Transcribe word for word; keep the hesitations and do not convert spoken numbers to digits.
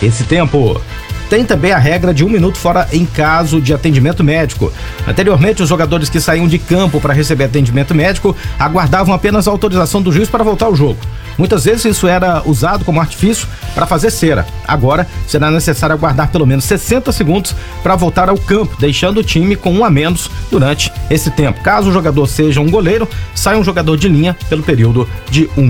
esse tempo. Tem também a regra de um minuto fora em caso de atendimento médico. Anteriormente, os jogadores que saíam de campo para receber atendimento médico aguardavam apenas a autorização do juiz para voltar ao jogo. Muitas vezes isso era usado como artifício para fazer cera. Agora, será necessário aguardar pelo menos sessenta segundos para voltar ao campo, deixando o time com um a menos durante esse tempo. Caso o jogador seja um goleiro, sai um jogador de linha pelo período de um